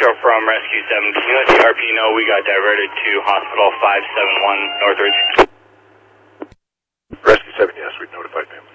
Central from Rescue 7. Can you let the RP know we got diverted to Hospital 571 Northridge? Rescue 7, yes, we notified family.